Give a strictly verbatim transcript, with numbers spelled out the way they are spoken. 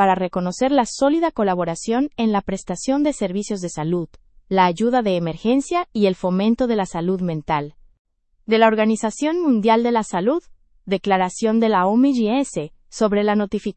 para reconocer la sólida colaboración en la prestación de servicios de salud, la ayuda de emergencia y el fomento de la salud mental. De la Organización Mundial de la Salud, Declaración de la O M S sobre la notificación